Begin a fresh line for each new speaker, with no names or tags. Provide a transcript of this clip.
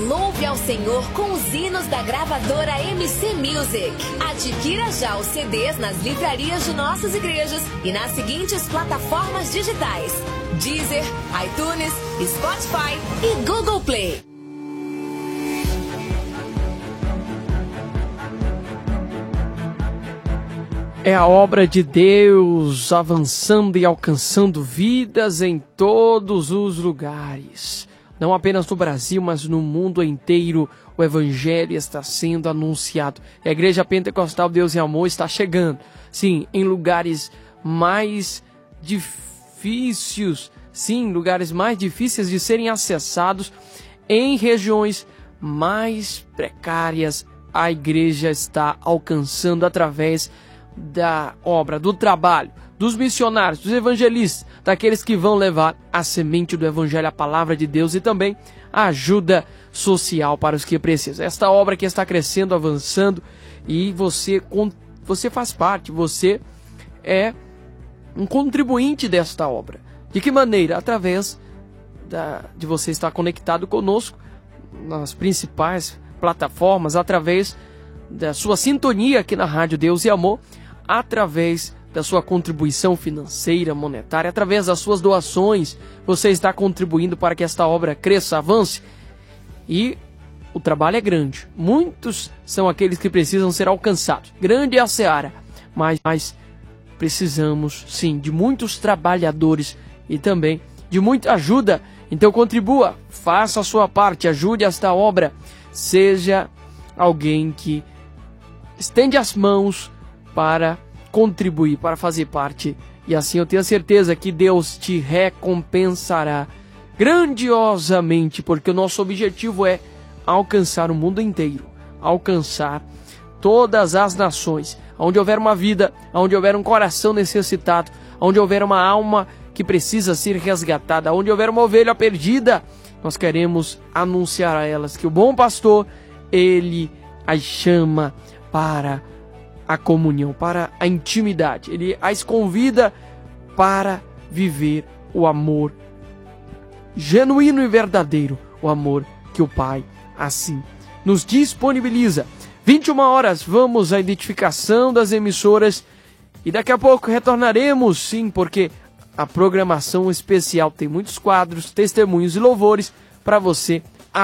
Louve ao Senhor com os hinos da gravadora MC Music. Adquira já os CDs nas livrarias de nossas igrejas e nas seguintes plataformas digitais: Deezer, iTunes, Spotify e Google Play.
É a obra de Deus avançando e alcançando vidas em todos os lugares. Não apenas no Brasil, mas no mundo inteiro, o Evangelho está sendo anunciado. A Igreja Pentecostal Deus e Amor está chegando, sim, em lugares mais difíceis, lugares mais difíceis de serem acessados, em regiões mais precárias. A Igreja está alcançando através da obra, do trabalho, dos missionários, dos evangelistas, daqueles que vão levar a semente do Evangelho, a palavra de Deus e também a ajuda social para os que precisam. Esta obra que está crescendo, avançando, e você faz parte, você é um contribuinte desta obra. De que maneira? Através de você estar conectado conosco nas principais plataformas, através da sua sintonia aqui na Rádio Deus e Amor, através da sua contribuição financeira, monetária, através das suas doações. Você está contribuindo para que esta obra cresça, avance. E o trabalho é grande. Muitos são aqueles que precisam ser alcançados. Grande é a seara, mas precisamos, sim, de muitos trabalhadores e também de muita ajuda. Então contribua, faça a sua parte, ajude esta obra. Seja alguém que estende as mãos para contribuir, para fazer parte, e assim eu tenho certeza que Deus te recompensará grandiosamente, porque o nosso objetivo é alcançar o mundo inteiro, alcançar todas as nações, onde houver uma vida, onde houver um coração necessitado, onde houver uma alma que precisa ser resgatada, onde houver uma ovelha perdida, nós queremos anunciar a elas que o bom pastor, ele as chama para a comunhão, para a intimidade. Ele as convida para viver o amor genuíno e verdadeiro, o amor que o Pai assim nos disponibiliza. 21 horas, vamos à identificação das emissoras e daqui a pouco retornaremos, sim, porque a programação especial tem muitos quadros, testemunhos e louvores para você